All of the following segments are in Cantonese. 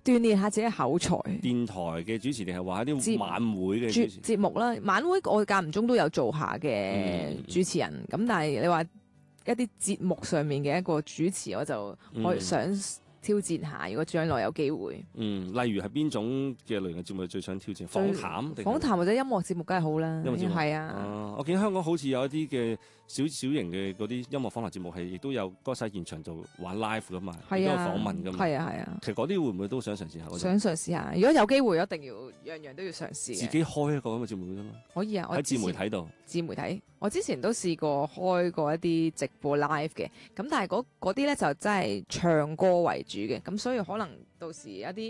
鍛鍊下自己嘅口才。 電台嘅主持定係話一啲晚會嘅主持？ 節目啦，晚會我間唔中都有做下嘅主持人，咁但係你話一啲節目上面嘅一個主持，我就可以想挑戰下，如果將來有機會。 例如係邊種嘅類型嘅節目你最想挑戰？訪談或者音樂節目梗係好啦。 音樂節目係啊。 我見香港好似有一啲嘅小型嘅嗰啲音樂訪談節目係亦都有歌手現場做玩 live 噶嘛，亦都有訪問噶嘛。 係啊。 其實嗰啲會唔會都想嘗試下？ 想嘗試下，如果有機會，一定要樣樣都要嘗試。 自己開一個咁嘅節目得嘛？ 可以啊， 喺自媒體度。 自媒體，我之前都試過開過一啲直播 live 嘅，咁但係嗰啲咧就真係唱歌為主嘅，咁所以可能到時一啲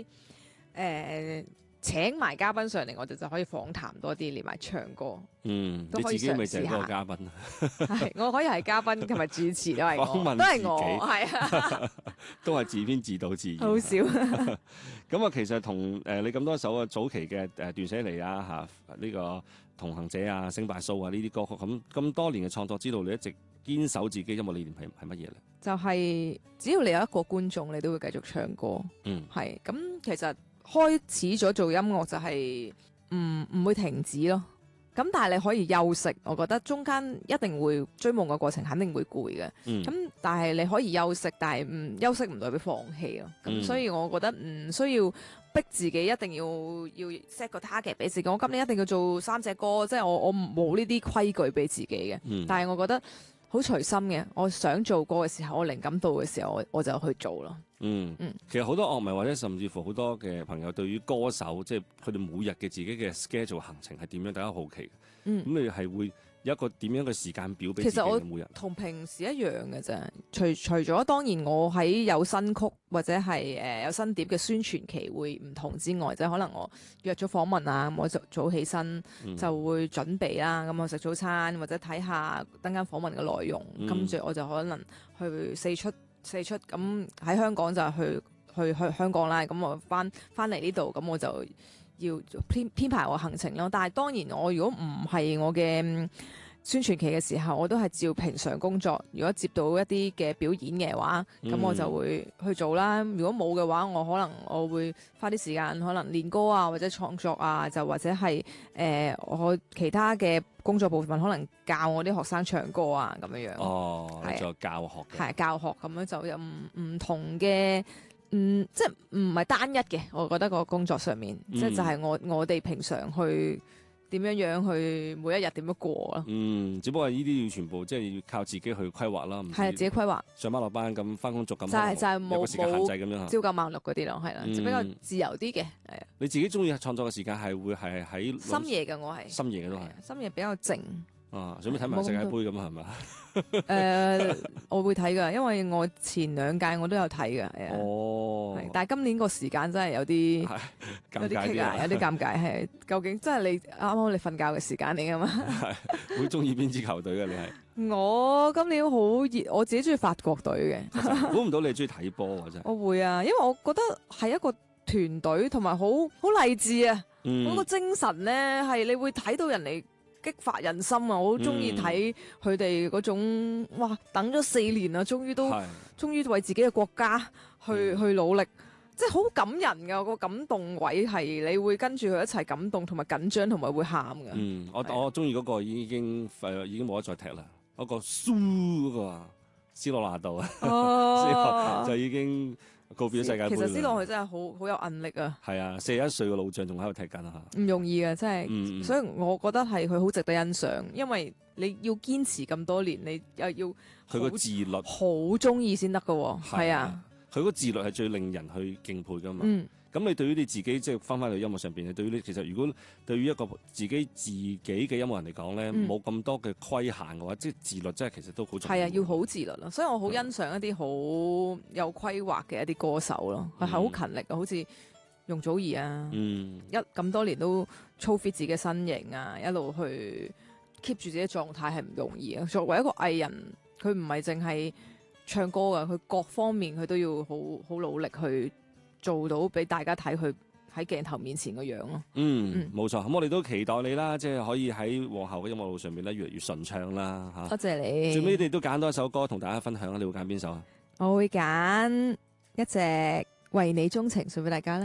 請埋嘉賓上嚟，我哋就可以訪談多啲，連埋唱歌。 你自己咪就係嗰個嘉賓。 係，我可以係嘉賓同埋主持都係我， 訪問都係我，係啊， 都係自編自導自演。 好少。 咁啊，其實同你咁多首啊早期嘅斷捨離啊呢個同行者啊星拜蘇啊呢啲歌曲，咁多年嘅創作之路，你一直堅守自己音樂理念係乜嘢咧？就係只要你有一個觀眾，你都會繼續唱歌。係咁，其實開始咗做音樂就係唔會停止咯。咁但係你可以休息，我覺得中間一定會追夢嘅過程肯定會攰嘅。咁但係你可以休息，但係休息唔代表放棄咯。咁所以我覺得唔需要逼自己一定要 set 個 target 俾自己。我今年一定要做3隻歌，即係我冇呢啲規矩俾自己嘅。但係我覺得好隨心嘅，我想做歌嘅時候，我靈感到嘅時候，我就去做咯。 其實好多樂迷或者甚至乎好多嘅朋友對於歌手，即係佢哋每日嘅自己嘅 schedule 行程係點樣，大家好奇嘅。咁你係會有一個點樣嘅時間表俾自己嘅每日？ 同平時一樣嘅啫。除咗當然我喺有新曲或者係有新碟嘅宣傳期會唔同之外，即係可能我約咗訪問啊，咁我就早起身就會準備啦。咁我食早餐或者睇下等間訪問嘅內容，跟住我就可能去四出咁喺香港就去香港啦。咁我翻嚟呢度，咁我就要編排我行程咯。但係當然我如果唔係我嘅宣傳期嘅時候，我都係照平常工作。如果接到一啲嘅表演嘅話，咁我就會去做啦。如果冇嘅話，我會花啲時間可能練歌啊，或者創作啊，就或者係我其他嘅工作部分，可能教我啲學生唱歌啊咁樣樣。 你做教學嘅。係教學咁樣就有唔同嘅。即係唔係單一嘅，我覺得個工作上面，即係就係我哋平常去點樣去每一日點樣過咯。 只不過呢啲要全部即係要靠自己去規劃啦。 係自己規劃， 上班落班咁翻工族咁， 就係冇時間限制咁樣， 朝九晚六嗰啲咯，係啦，就比較自由啲嘅。係啊， 你自己中意創作嘅時間係會係喺深夜嘅，我係深夜嘅都係深夜比較靜。 準備睇埋世界盃咁係咪？ 我會睇噶，因為我前2屆我都有睇噶。但係今年個時間真係有啲棘啊，有啲尷尬。係究竟真係你啱啱你瞓覺嘅時間嚟噶嘛？ 係好中意邊支球隊嘅你係？ 我今年好熱，我自己中意法國隊嘅。 估唔到你中意睇波啊！真係我會啊，因為我覺得係一個團隊，同埋好勵志啊！嗰個精神咧係你會睇到人哋。激發人心啊！我好中意睇佢哋嗰種，哇！等咗4年啊，終於為自己嘅國家去努力，即係好感人噶。個感動位係你會跟住佢一齊感動，同埋緊張，同埋會喊噶。 我中意嗰個已經冇得再踢啦。嗰個蘇嗰個斯洛拿度啊，就已經告別咗世界盃。其實斯洛佢真係好有韌力啊！ 係啊，41歲嘅老將仲喺度踢緊啊！ 唔容易啊，真係。所以我覺得係佢好值得欣賞，因為你要堅持咁多年，你又要佢個自律， 好中意先得噶。係啊， 佢個自律係最令人去敬佩噶嘛。咁你對於你自己即係翻去音樂上邊，你對於你其實如果對於一個自己嘅音樂人嚟講咧，冇咁多嘅規限嘅話，即係自律真係其實都好重要。係啊， 要好自律咯。所以我好欣賞一啲好有規劃嘅一啲歌手咯，係好勤力啊，好似容祖兒啊，咁多年都操 fit 自己嘅身形啊，一路去 keep 住自己嘅狀態係唔容易啊。作為一個藝人，佢唔係淨係唱歌噶，佢各方面佢都要好努力去做到俾大家睇佢喺鏡頭面前個樣咯。 冇錯。咁我哋都期待你啦，即係可以喺往後嘅音樂路上面咧越嚟越順暢啦嚇。 多謝你。 最尾你都揀多一首歌同大家分享，你會揀邊首啊？ 我會揀一隻為你鍾情送俾大家啦。